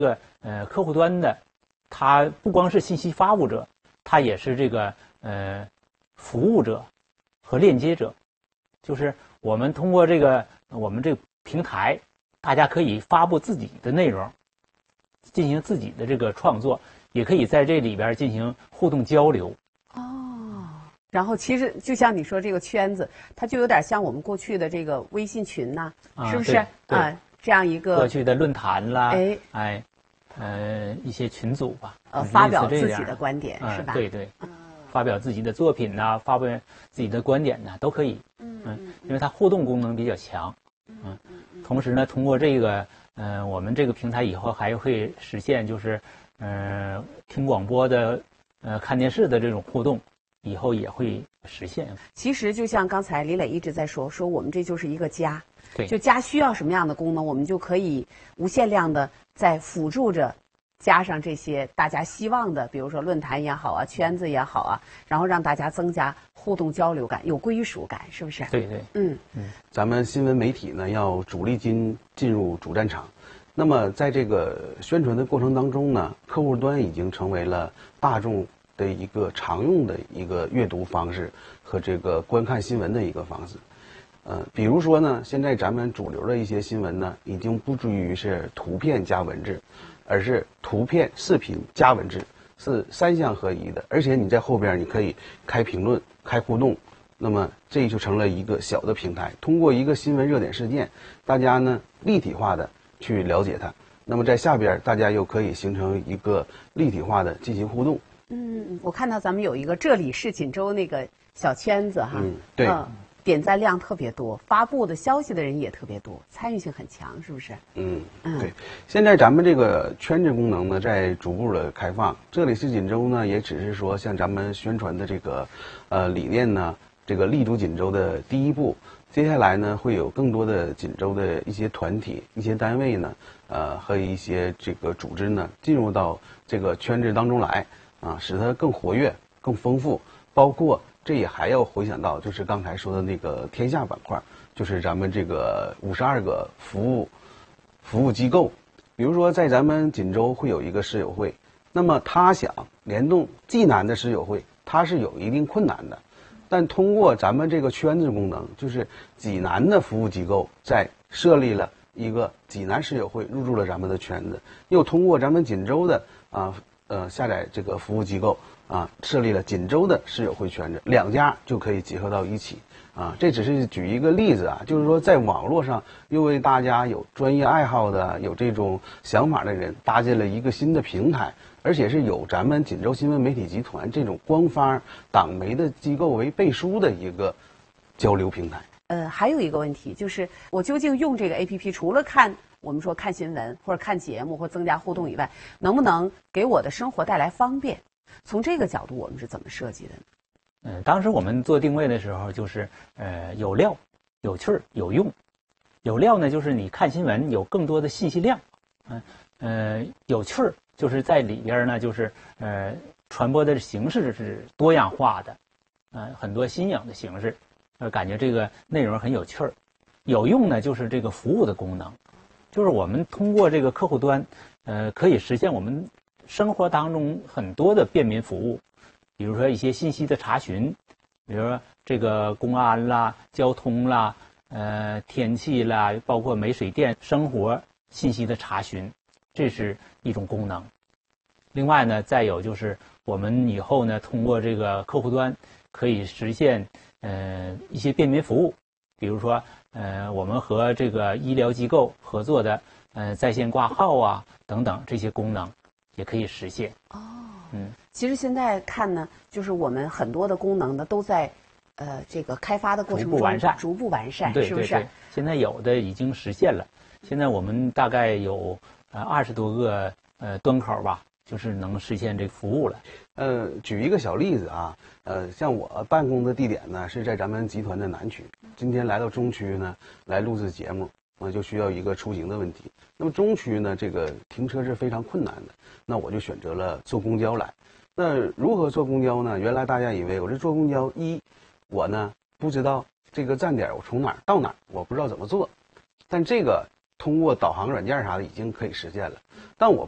客户端的，它不光是信息发布者，它也是这个服务者和链接者。就是我们通过我们这个平台，大家可以发布自己的内容，进行自己的这个创作，也可以在这里边进行互动交流。 然后其实就像你说这个圈子，它就有点像我们过去的这个微信群呐，是不是？ 对， 这样一个过去的论坛啦，一些群组吧， 发表自己的观点是吧？ 对，发表自己的作品呐，发表自己的观点呐，都可以。因为它互动功能比较强。同时呢，通过这个我们这个平台以后还会实现就是听广播的看电视的这种互动，以后也会实现。 其实就像刚才李磊一直在说我们这就是一个家， 对， 就家需要什么样的功能，我们就可以无限量的在辅助着加上这些大家希望的，比如说论坛也好啊，圈子也好啊，然后让大家增加互动交流感，有归属感，是不是？ 对， 咱们新闻媒体呢要主力军进入主战场，那么在这个宣传的过程当中呢，客户端已经成为了大众的一个常用的一个阅读方式和这个观看新闻的一个方式。比如说呢，现在咱们主流的一些新闻呢，已经不至于是图片加文字，而是图片、视频加文字，是三项合一的。而且你在后边你可以开评论、开互动，那么这就成了一个小的平台。通过一个新闻热点事件，大家呢立体化的去了解它。那么在下边大家又可以形成一个立体化的进行互动。 我看到咱们有一个这里是锦州那个小圈子哈， 对。 点赞量特别多，发布的消息的人也特别多，参与性很强，是不是？ 对。现在咱们这个圈子功能呢，在逐步的开放。这里是锦州呢，也只是说像咱们宣传的这个理念呢，这个立足锦州的第一步。接下来呢，会有更多的锦州的一些团体、一些单位呢，和一些这个组织呢，进入到这个圈子当中来使它更活跃、更丰富，包括。这也还要回想到，就是刚才说的那个天下板块，就是咱们这个52个服务机构，比如说在咱们锦州会有一个室友会，那么他想联动济南的室友会，它是有一定困难的，但通过咱们这个圈子功能，就是济南的服务机构在设立了一个济南室友会，入驻了咱们的圈子，又通过咱们锦州的下载这个服务机构设立了锦州的室友会圈子，两家就可以结合到一起这只是举一个例子就是说在网络上又为大家有专业爱好的、有这种想法的人搭建了一个新的平台，而且是有咱们锦州新闻媒体集团这种官方党媒的机构为背书的一个交流平台。 还有一个问题就是，我究竟用这个 APP 除了我们说看新闻或者看节目或增加互动以外，能不能给我的生活带来方便？从这个角度，我们是怎么设计的呢？ 当时我们做定位的时候，就是有料、有趣儿、有用。有料呢，就是你看新闻有更多的信息量，有趣儿就是在里边呢，就是传播的形式是多样化的，很多新颖的形式，感觉这个内容很有趣儿。有用呢，就是这个服务的功能，就是我们通过这个客户端，可以实现我们生活当中很多的便民服务，比如说一些信息的查询，比如说这个公安啦、交通啦、天气啦，包括煤水电生活信息的查询，这是一种功能。另外呢，再有就是我们以后呢，通过这个客户端可以实现一些便民服务，比如说我们和这个医疗机构合作的在线挂号等等这些功能也可以实现。 其实现在看呢，就是我们很多的功能呢都在这个开发的过程中逐步完善， 对， 是不是？ 对，现在有的已经实现了，现在我们大概有20多个端口吧，就是能实现这个服务了。 举一个小例子像我办公的地点呢是在咱们集团的南区，今天来到中区呢来录制节目，就需要一个出行的问题。那么中区呢，这个停车是非常困难的，那我就选择了坐公交来。那如何坐公交呢？原来大家以为我是坐公交，我呢不知道这个站点我从哪儿到哪儿，我不知道怎么坐。但这个通过导航软件啥的已经可以实现了。但我